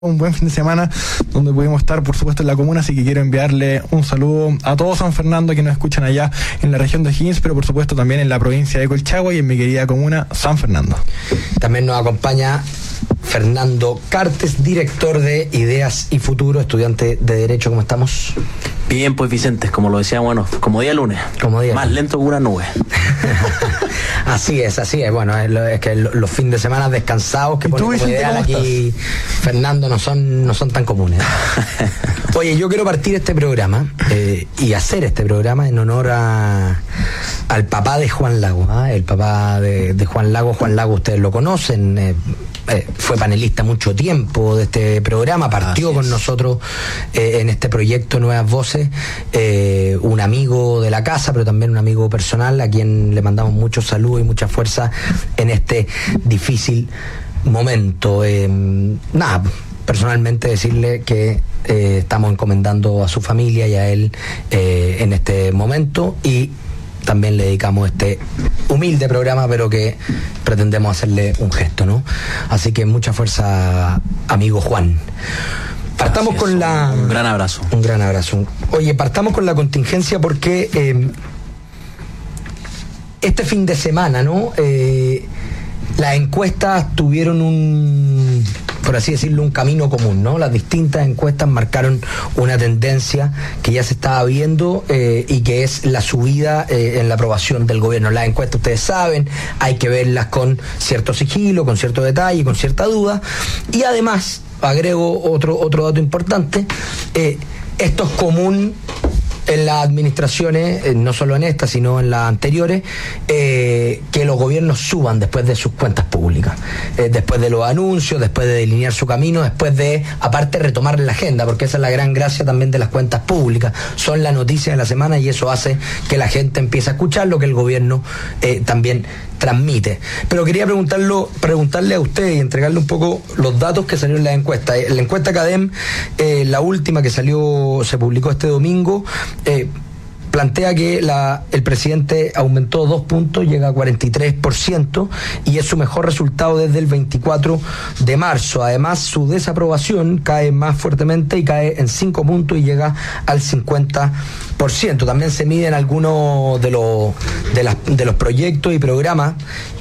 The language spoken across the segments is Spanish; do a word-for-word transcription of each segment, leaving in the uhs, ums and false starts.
Un buen fin de semana donde pudimos estar, por supuesto, en la comuna, así que quiero enviarle un saludo a todo San Fernando que nos escuchan allá en la región de O'Higgins, pero por supuesto también en la provincia de Colchagua y en mi querida comuna San Fernando. También nos acompaña Fernando Cartes, director de Ideas y Futuro, estudiante de Derecho. ¿Cómo estamos? Bien, pues Vicente, como lo decía, bueno, como día lunes, como día más lunes. lento que una nube. Así es, así es. Bueno, es, lo, es que los fines de semana descansados que pone como ideal aquí Fernando no son, no son tan comunes. Oye, yo quiero partir este programa eh, y hacer este programa en honor a al papá de Juan Lagos, ¿eh? El papá de, de Juan Lagos. Juan Lagos ustedes lo conocen, eh, eh, fue panelista mucho tiempo de este programa, partió Así con es. nosotros eh, en este proyecto Nuevas Voces, eh, un amigo de la casa, pero también un amigo personal, a quien le mandamos muchos saludos y mucha fuerza en este difícil momento. Eh, nada, personalmente decirle que eh, estamos encomendando a su familia y a él eh, en este momento, y también le dedicamos este humilde programa, pero que pretendemos hacerle un gesto, ¿no? Así que mucha fuerza, amigo Juan. Partamos con la... Un gran abrazo. Un gran abrazo. Oye, partamos con la contingencia porque eh, este fin de semana, ¿no? Eh, las encuestas tuvieron un, por así decirlo, un camino común, ¿no? Las distintas encuestas marcaron una tendencia que ya se estaba viendo eh, y que es la subida eh, en la aprobación del gobierno. Las encuestas, ustedes saben, hay que verlas con cierto sigilo, con cierto detalle, con cierta duda. Y además, agrego otro, otro dato importante, eh, esto es común en las administraciones, eh, no solo en esta, sino en las anteriores, eh, que los gobiernos suban después de sus cuentas públicas, eh, después de los anuncios, después de delinear su camino, después de, aparte, retomar la agenda, porque esa es la gran gracia también de las cuentas públicas, son la noticia de la semana y eso hace que la gente empiece a escuchar lo que el gobierno eh, también transmite. Pero quería preguntarlo, preguntarle a usted y entregarle un poco los datos que salieron en la encuesta. La encuesta Cadem, eh, la última que salió, se publicó este domingo, eh, plantea que la, el presidente aumentó dos puntos, llega a cuarenta y tres por ciento y es su mejor resultado desde el veinticuatro de marzo. Además, su desaprobación cae más fuertemente y cae en cinco puntos y llega al cincuenta por ciento. También se miden algunos de los de, las, de los proyectos y programas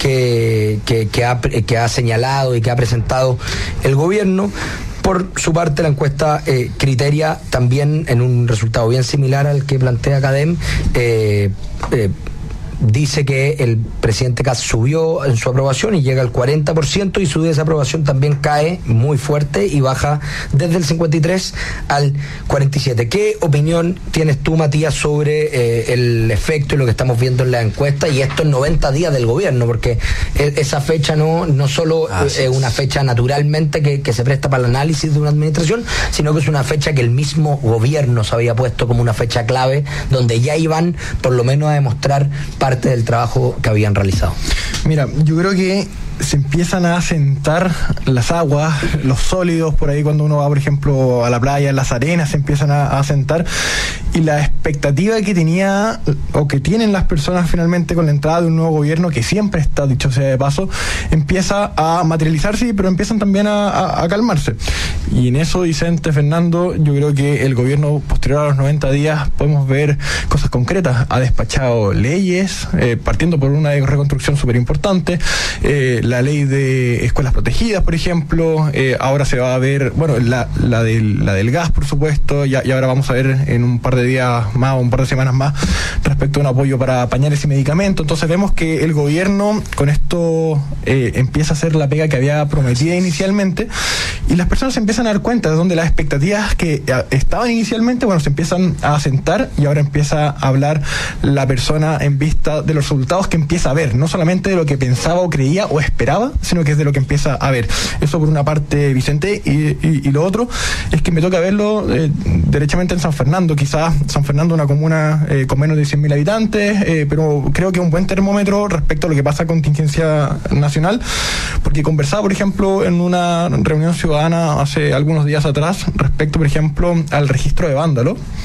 que, que, que, ha, que ha señalado y que ha presentado el gobierno. Por su parte, la encuesta eh, Criteria, también en un resultado bien similar al que plantea Cadem, eh, eh, dice que el presidente Kast subió en su aprobación y llega al cuarenta por ciento y su desaprobación también cae muy fuerte y baja desde el cincuenta y tres al cuarenta y siete. ¿Qué opinión tienes tú, Matías, sobre eh, el efecto y lo que estamos viendo en la encuesta y estos noventa días del gobierno? Porque esa fecha no, no solo es eh, una fecha naturalmente que, que se presta para el análisis de una administración, sino que es una fecha que el mismo gobierno se había puesto como una fecha clave, donde ya iban por lo menos a demostrar parte del trabajo que habían realizado. Mira, yo creo que se empiezan a asentar las aguas, los sólidos, por ahí cuando uno va, por ejemplo, a la playa, las arenas se empiezan a, a asentar, y la expectativa que tenía o que tienen las personas finalmente con la entrada de un nuevo gobierno, que siempre está, dicho sea de paso, empieza a materializarse, pero empiezan también a, a, a calmarse. Y en eso, Vicente, Fernando, yo creo que el gobierno posterior a los noventa días podemos ver cosas concretas. Ha despachado leyes, eh, partiendo por una de reconstrucción súper importante, eh, la ley de escuelas protegidas, por ejemplo, eh, ahora se va a ver, bueno, la, la, del, la del gas, por supuesto, y, y ahora vamos a ver en un par de días más o un par de semanas más respecto a un apoyo para pañales y medicamentos. Entonces vemos que el gobierno con esto eh, empieza a hacer la pega que había prometido inicialmente, y las personas se empiezan a dar cuenta de donde las expectativas que estaban inicialmente, bueno, se empiezan a asentar, y ahora empieza a hablar la persona en vista de los resultados que empieza a ver, no solamente de lo que pensaba o creía o esperaba, sino que es de lo que empieza a ver. Eso por una parte, Vicente, y, y, y lo otro es que me toca verlo eh, derechamente en San Fernando. Quizás San Fernando es una comuna eh, con menos de cien mil habitantes, eh, pero creo que es un buen termómetro respecto a lo que pasa con contingencia nacional, porque conversaba, por ejemplo, en una reunión ciudadana hace algunos días atrás respecto, por ejemplo, al registro de vándalos.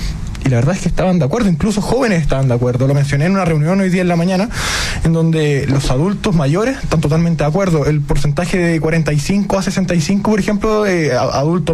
y la verdad es que estaban de acuerdo, incluso jóvenes estaban de acuerdo. Lo mencioné en una reunión hoy día en la mañana, en donde los adultos mayores están totalmente de acuerdo. El porcentaje de cuarenta y cinco a sesenta y cinco, por ejemplo, de adultos